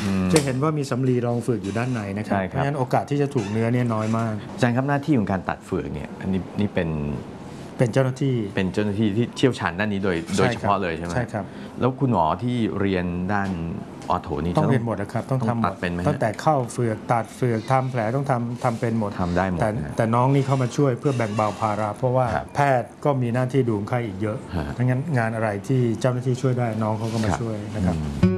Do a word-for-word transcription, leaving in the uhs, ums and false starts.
จะเห็นว่ามีสำลีรองเฟือกอยู่ด้านในนะครับเพราะฉะนั้นโอกาสที่จะถูกเนื้อเนี่ยน้อยมากอาจารย์ครับหน้าที่ของการตัดเฟือกเนี่ยอันนี้นี่เป็นเป็นเจ้าหน้าที่เป็นเจ้าหน้าที่ที่เชี่ยวชาญด้านนี้โดยโดยเฉพาะเลยใช่ไหมใช่ครับแล้วคุณหมอที่เรียนด้านออโถนี่ต้องเรียนหมดนะครับต้องทำหมดเป็นไหมตั้งแต่เข้าเฟือกตัดเฟือกทำแผลต้องทำทำเป็นหมดทำได้หมดแต่แต่น้องนี่เข้ามาช่วยเพื่อแบ่งเบาภาระเพราะว่าแพทย์ก็มีหน้าที่ดูคนไข้อีกเยอะดังนั้นงานอะไรที่เจ้าหน้าที่ช่วยได้น้องเขาก็มาช่วยนะครับ